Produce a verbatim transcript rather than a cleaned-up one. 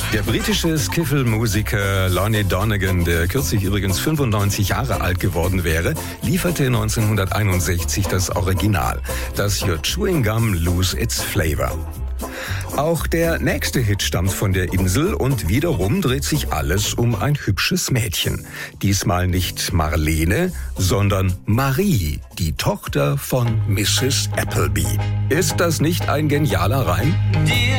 Der britische Skiffle-Musiker Lonnie Donegan, der kürzlich übrigens fünfundneunzig Jahre alt geworden wäre, lieferte neunzehnhunderteinundsechzig das Original. Das Your Chewing Gum Lose Its Flavor. Auch der nächste Hit stammt von der Insel und wiederum dreht sich alles um ein hübsches Mädchen. Diesmal nicht Marlene, sondern Marie, die Tochter von Misses Appleby. Ist das nicht ein genialer Reim? Dear